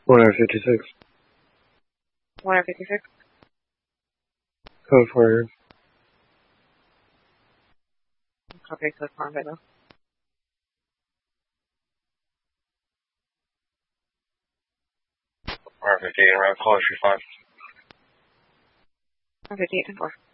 156. 156. Code 4. Copy, code 4 right now. R58 around call 35. 158 and 4.